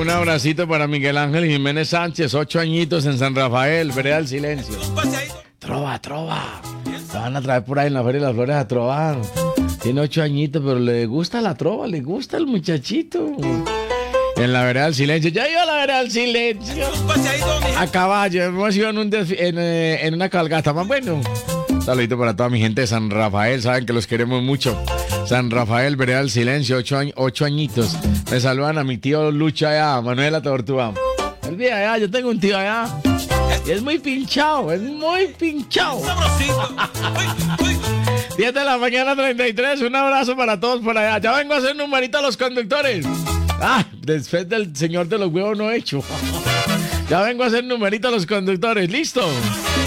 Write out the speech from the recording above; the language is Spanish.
un abracito para Miguel Ángel Jiménez Sánchez, 8 añitos en San Rafael, Vereda del Silencio. Trova. Lo van a traer por ahí en la Feria de las Flores a trovar. Tiene 8 añitos, pero le gusta la trova, le gusta el muchachito. En la Vereda del Silencio. Ya iba a la Vereda del Silencio. A caballo, hemos ido en una cabalgata más bueno. Saludito para toda mi gente de San Rafael, saben que los queremos mucho. San Rafael, Vereda del Silencio, 8 añitos. Me saludan a mi tío Lucho allá, Manuela Tortuga. El día allá, yo tengo un tío allá. Y es muy pinchado, 10 de la mañana 33, un abrazo para todos por allá. Ya vengo a hacer numerito a los conductores. Después del señor de los huevos no he hecho. Ya vengo a hacer numerito a los conductores, ¿listo?